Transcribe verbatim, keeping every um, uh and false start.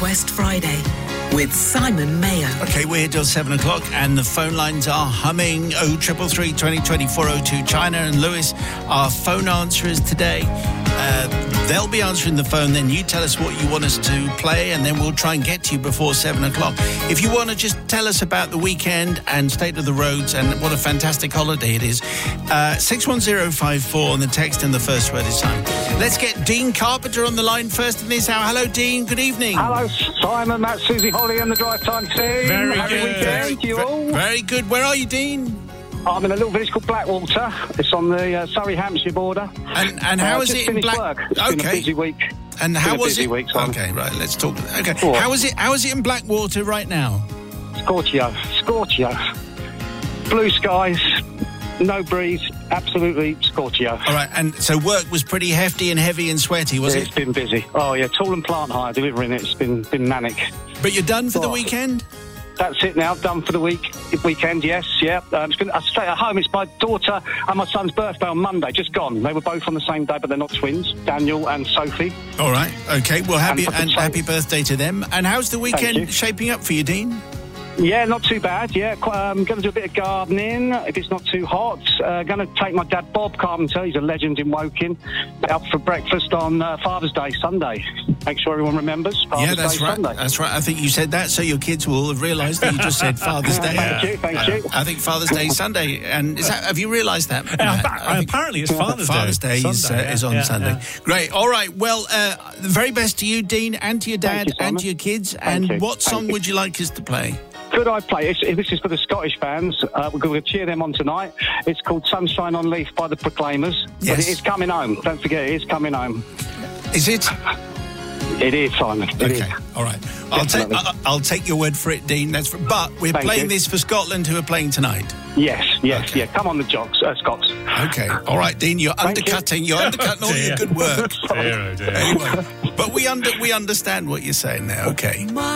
West Friday with Simon Mayer. Okay, we're here till seven o'clock and the phone lines are humming. oh three three, twenty, twenty-four oh two. China and Lewis are phone answerers today. Uh, they'll be answering the phone, then you tell us what you want us to play, and then we'll try and get to you before seven o'clock. If you want to just tell us about the weekend and state of the roads and what a fantastic holiday it is, uh, six one zero five four on the text and the first word is Simon. Let's get Dean Carpenter on the line first in this hour. Hello, Dean. Good evening. Hello, Simon, Matt, Susie, Holly and the Drive Time team. Very Happy good. weekend to you all. Very good. Where are you, Dean? I'm in a little village called Blackwater. It's on the uh, Surrey-Hampshire border. And, and how uh, is just it in finished Black? Work. It's okay. been a busy week. And how been a was busy it? Week, Simon. Okay, right. Let's talk. Okay. What? How is it? How is it in Blackwater right now? Scorchio. Scorchio. Blue skies. No breeze. Absolutely Scorchio. All right. And so work was pretty hefty and heavy and sweaty, was It's it? been busy. Oh yeah, tool and plant hire delivering it. It's been been manic. But you're done for the Oh. weekend? That's it now, done for the week. Weekend, yes, yeah. Um, it's gonna, I stay at home. It's my daughter and my son's birthday on Monday, just gone. They were both on the same day, but they're not twins, Daniel and Sophie. All right. Okay. Well, happy And for the and same- happy birthday to them. And how's the you. weekend shaping up for you, Dean? Yeah, not too bad, yeah. I'm um, going to do a bit of gardening, if it's not too hot. Uh, going to take my dad, Bob Carpenter, he's a legend in Woking, out for breakfast on uh, Father's Day, Sunday. Make sure everyone remembers Father's yeah, that's Day, right. Sunday. That's right. I think you said that, so your kids will have realised that you just said Father's Day. Thank you, thank Uh, you. I think Father's Day is Sunday, and is that, have you realised that? Uh, Matt? appa- I think apparently it's Father's, Father's Day, Day. is, uh, Sunday, yeah, is on yeah, Sunday. yeah. Great. All right. Well, uh, the very best to you, Dean, and to your dad, Thank you, and Simon. to your kids. Thank and you. what Thank song you. would you like us to play? Could I play? It's, this is for the Scottish fans. Uh, we're going to cheer them on tonight. It's called Sunshine on Leaf by the Proclaimers. Yes. But it is coming home. Don't forget, it is coming home. Is it? It is, Simon. It is. Okay, all right. I'll take Definitely. I'll, I'll take your word for it, Dean. That's for, but we're Thank playing you. this for Scotland, who are playing tonight. Yes, yes, Okay. yeah. Come on, the Jocks, uh, Scots. Okay, all right, Dean. You're Thank you. undercutting. You're undercutting all your dear. good work. Dear, oh dear. Anyway, but we under we understand what you're saying there. Okay.